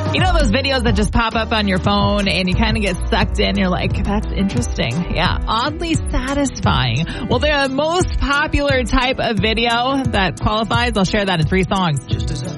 You know those videos that just pop up on your phone and you kind of get sucked in? You're like, that's interesting. Yeah, oddly satisfying. Well, the most popular type of video that qualifies, I'll share that in 3 songs.